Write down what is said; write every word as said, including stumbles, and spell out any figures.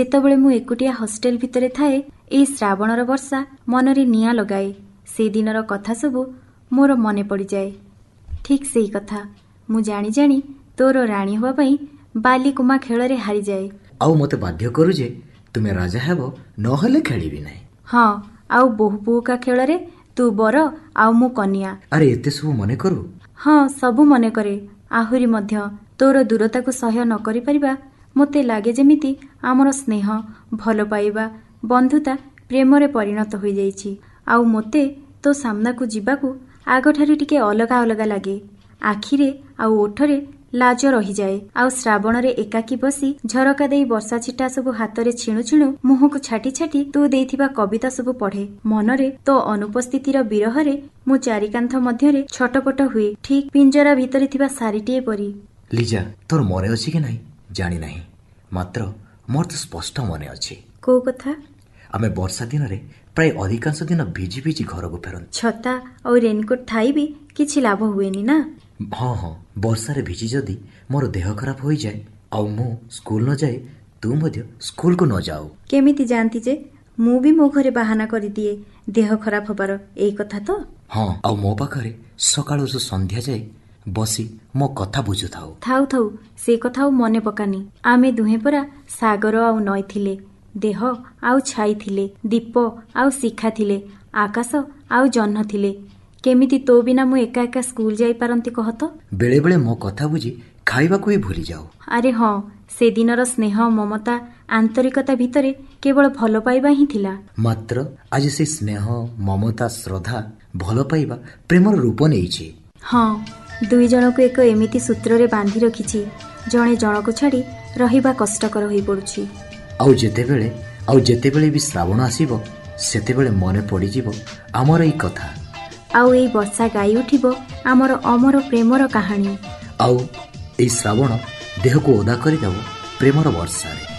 ଯେତେବେଳେ ମୁଁ ଏକୁଟିଆ ହଷ୍ଟେଲ ଭିତରେ ଥାଏ, ଏଇ ଶ୍ରାବଣର ବର୍ଷା ମନରେ ନିଆଁ ଲଗାଏ। ସେ ଦିନର କଥା ସବୁ ମୋର ମନେ ପଡ଼ିଯାଏ। ଠିକ୍ ସେଇ କଥା, ମୁଁ ଜାଣି ଜାଣି ତୋର ରାଣୀ ହେବା ପାଇଁ ବାଲିକୁମା ଖେଳରେ ହାରିଯାଏ। ଆଉ ମତେ ବାଧ୍ୟ କରୁ ଯେ ତୁମେ ରାଜା ହେବ, ନହେଲେ ଖେଳିବି ନାହିଁ। ହଁ, ଆଉ ବୋହୁ ପୁଅକା ଖେଳରେ ତୁ ବର ଆଉ ମୁଁ କନ୍ୟା। ଆରେ ଏତେ ସବୁ ମନେ କରୁ? ହଁ, ସବୁ ମନେ କରେ। ଆହୁରି ମଧ୍ୟ ତୋର ଦୂରତାକୁ ସହ୍ୟ ନ କରିପାରିବା ମୋତେ ଲାଗେ ଯେମିତି ଆମର ସ୍ନେହ, ଭଲ ପାଇବା, ବନ୍ଧୁତା ପ୍ରେମରେ ପରିଣତ ହୋଇଯାଇଛି। ଆଉ ମୋତେ ତୋ ସାମ୍ନାକୁ ଯିବାକୁ ଆଗଠାରୁ ଟିକେ ଅଲଗା ଅଲଗା ଲାଗେ। ଆଖିରେ ଆଉ ଓଠରେ ଲାଜ ରହିଯାଏ। ଆଉ ଶ୍ରାବଣରେ ଏକାକୀ ବସି ଝରକା ଦେଇ ବର୍ଷା ଛିଟା ସବୁ ହାତରେ ଛିଣୁ ଛିଣୁ ମୁହଁକୁ ଛାଟି ଛାଟି ତୁ ଦେଇଥିବା କବିତା ସବୁ ପଢ଼େ। ମନରେ ତୋ ଅନୁପସ୍ଥିତିର ବିରହରେ ମୁଁ ଚାରିକାନ୍ଥ ମଧ୍ୟରେ ଛଟପଟ ହୁଏ, ଠିକ୍ ପିଞ୍ଜରା ଭିତରେ ଥିବା ଶାରୀଟିଏ ପରି। ଲିଜା, ତୋର ମନେ ଅଛି କି ନାହିଁ ଜାଣି ନାହିଁ, ମାତ୍ର ମୋର ତ ସ୍ପଷ୍ଟ ମନେ ଅଛି। କୋଉ କଥା? ଆମେ ବର୍ଷା ଦିନରେ ପ୍ରାୟ ଅଧିକାଂଶ ଦିନ ଭିଜି ଭିଜି ଘରକୁ ଫେରନ୍ତି। ଛତା ଆଉ ରେନକୋଟ ଥାଇ ବି କିଛି ଲାଭ ହୁଏନି ନା? ହଁ ହଁ, ବର୍ଷାରେ ଭିଜି ଯଦି ମୋର ଦେହ ଖରାପ ହୋଇଯାଏ ଆଉ ମୁଁ ସ୍କୁଲ ନ ଯାଏ, ତୁ ମଧ୍ୟ ସ୍କୁଲକୁ ନ ଯାଉ। କେମିତି ଯାଆନ୍ତି ଯେ? ମୁଁ ବି ମୋ ଘରେ ବାହାନା କରିଦିଏ ଦେହ ଖରାପ ହବାର, ଏଇ କଥା ତ? ହଁ, ଆଉ ମୋ ପାଖରେ ସକାଳୁ ସନ୍ଧ୍ୟା ଯାଏ ବସି ମୋ କଥା ବୁଝୁଥାଉ। ଥାଉ ଥାଉ, ସେ କଥା ଆଉ ମନେ ପକାନି। ଆମେ ଦୁହେଁ ପରା ସାଗର ଆଉ ନଈ ଥିଲେ, ଦେହ ଆଉ ଛାଇ ଥିଲେ, ଦୀପ ଆଉ ଶିଖା ଥିଲେ, ଆକାଶ ଆଉ ଜହ୍ନ ଥିଲେ। କେମିତି ତୋ ବିନା ମୁଁ ଏକା ଏକା ସ୍କୁଲ ଯାଇପାରନ୍ତି କହ ତ? ବେଳେ ବେଳେ ମୋ କଥା ବୁଝି ଖାଇବାକୁ ବି ଭୁଲି ଯାଉ। ଆରେ ହଁ, ସେଦିନର ସ୍ନେହ, ମମତା, ଆନ୍ତରିକତା ଭିତରେ କେବଳ ଭଲ ପାଇବା ହିଁ ଥିଲା। ମାତ୍ର ଆଜି ସେ ସ୍ନେହ, ମମତା, ଶ୍ରଦ୍ଧା, ଭଲ ପାଇବା ପ୍ରେମର ରୂପ ନେଇଛି। ହଁ, ଦୁଇ ଜଣକୁ ଏକ ଏମିତି ସୂତ୍ରରେ ବାନ୍ଧି ରଖିଛି, ଜଣେ ଜଣକୁ ଛାଡ଼ି ରହିବା କଷ୍ଟକର ହୋଇପଡୁଛି। ଆଉ ଯେତେବେଳେ ଆଉ ଯେତେବେଳେ ବି ଶ୍ରାବଣ ଆସିବ, ସେତେବେଳେ ମନେ ପଡ଼ିଯିବ ଆମର ଏଇ କଥା। ଆଉ ଏଇ ବର୍ଷା ଗାଇ ଉଠିବ ଆମର ଅମର ପ୍ରେମର କାହାଣୀ। ଆଉ ଏଇ ଶ୍ରାବଣ ଦେହକୁ ଓଦା କରିଦେବ ପ୍ରେମର ବର୍ଷାରେ।